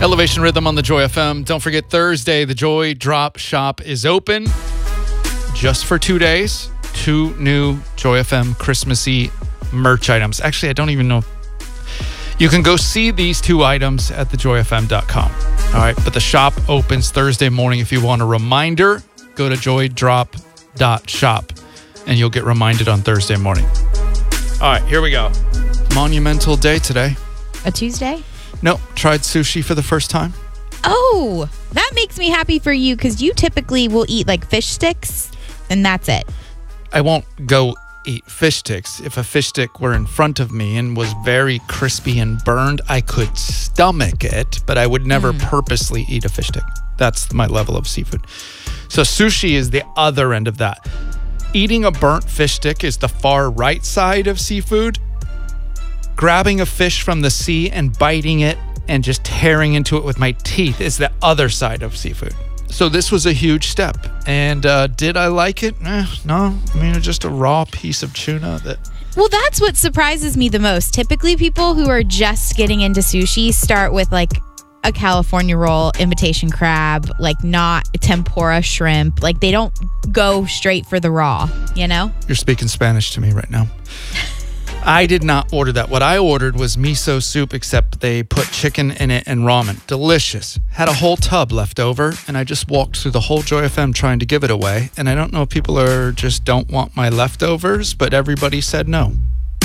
Elevation Rhythm on the Joy FM. Don't forget Thursday, the Joy Drop Shop is open just for 2 days. 2 new Joy FM Christmassy merch items. Actually, I don't even know. You can go see these 2 items at thejoyfm.com. All right, but the shop opens Thursday morning. If you want a reminder, go to joydrop.shop and you'll get reminded on Thursday morning. All right, here we go. Monumental day today. A Tuesday? Nope, tried sushi for the first time. Oh, that makes me happy for you because you typically will eat like fish sticks and that's it. I won't go eat fish sticks. If a fish stick were in front of me and was very crispy and burned, I could stomach it, but I would never purposely eat a fish stick. That's my level of seafood. So sushi is the other end of that. Eating a burnt fish stick is the far right side of seafood. Grabbing a fish from the sea and biting it and just tearing into it with my teeth is the other side of seafood. So this was a huge step. And did I like it? No. I mean, it's just a raw piece of tuna that... Well, that's what surprises me the most. Typically, people who are just getting into sushi start with like a California roll, imitation crab, like not tempura shrimp. Like they don't go straight for the raw, you know? You're speaking Spanish to me right now. I did not order that. What I ordered was miso soup, except they put chicken in it and ramen. Delicious. Had a whole tub left over, and I just walked through the whole Joy FM trying to give it away. And I don't know if people just don't want my leftovers, but everybody said no.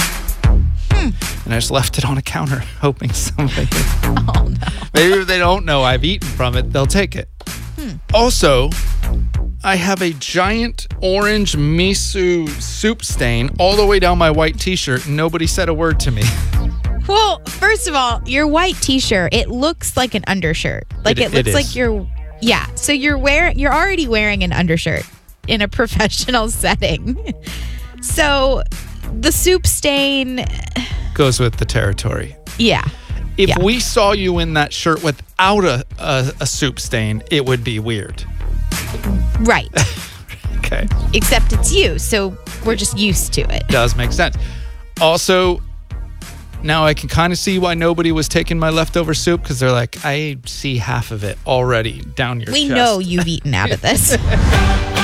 And I just left it on a counter, hoping somebody... Oh, no. Maybe if they don't know I've eaten from it, they'll take it. Also, I have a giant orange miso soup stain all the way down my white t-shirt, and nobody said a word to me. Well, first of all, your white t-shirt, it looks like an undershirt. Like it looks like you're... Yeah, so you're already wearing an undershirt in a professional setting. So the soup stain... Goes with the territory. Yeah. If we saw you in that shirt without a soup stain, it would be weird. Right. Okay. Except it's you, so we're just used to it. Does make sense. Also, now I can kind of see why nobody was taking my leftover soup, because they're like, I see half of it already down your chest. We know you've eaten out of this.